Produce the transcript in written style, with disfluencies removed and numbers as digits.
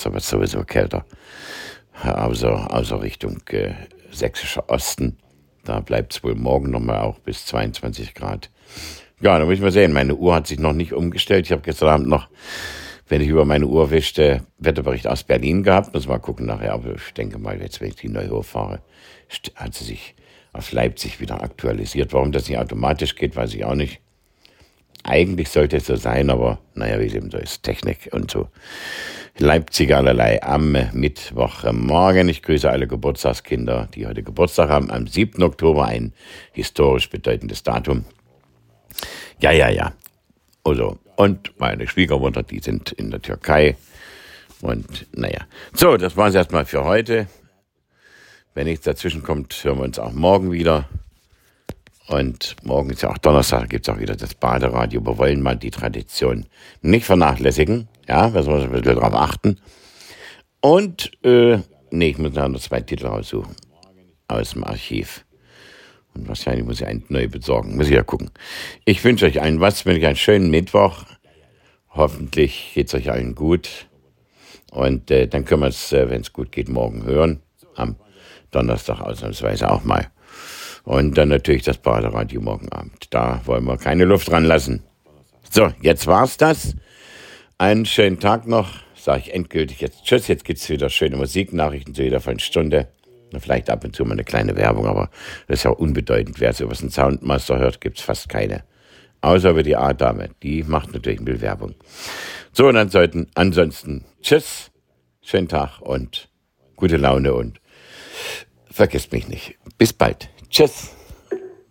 Donnerstag wird es sowieso kälter. Außer Richtung sächsischer Osten. Da bleibt es wohl morgen nochmal auch bis 22 Grad. Ja, da muss ich mal sehen. Meine Uhr hat sich noch nicht umgestellt. Ich habe gestern Abend noch, wenn ich über meine Uhr wischte, Wetterbericht aus Berlin gehabt. Muss mal gucken nachher. Aber ich denke mal, jetzt, wenn ich die neue Uhr fahre, hat sie sich auf Leipzig wieder aktualisiert. Warum das nicht automatisch geht, weiß ich auch nicht. Eigentlich sollte es so sein, aber naja, wie es eben so ist, Technik und so. Leipzig allerlei am Mittwochmorgen. Ich grüße alle Geburtstagskinder, die heute Geburtstag haben. Am 7. Oktober, ein historisch bedeutendes Datum. Ja. Also, und meine Schwiegermutter, die sind in der Türkei. Und naja. So, das war es erstmal für heute. Wenn nichts dazwischen kommt, hören wir uns auch morgen wieder. Und morgen ist ja auch Donnerstag, da gibt es auch wieder das Baderadio. Wir wollen mal die Tradition nicht vernachlässigen. Ja, wir sollen ein bisschen darauf achten. Und, ich muss noch 2 Titel raussuchen aus dem Archiv. Und wahrscheinlich muss ich einen neu besorgen. Muss ich ja gucken. Ich wünsche euch einen schönen Mittwoch. Hoffentlich geht es euch allen gut. Und dann können wir es, wenn es gut geht, morgen hören. Am Donnerstag ausnahmsweise auch mal. Und dann natürlich das Baderadio morgen Abend. Da wollen wir keine Luft dran lassen. So, jetzt war's das. Einen schönen Tag noch. Sage ich endgültig jetzt Tschüss. Jetzt gibt's wieder schöne Musiknachrichten zu jeder von Stunde. Vielleicht ab und zu mal eine kleine Werbung, aber das ist ja unbedeutend. Wer so was einen Soundmaster hört, gibt's fast keine. Außer über die A-Dame. Die macht natürlich ein bisschen Werbung. So, und ansonsten Tschüss. Schönen Tag und gute Laune und vergesst mich nicht. Bis bald. Tschüss.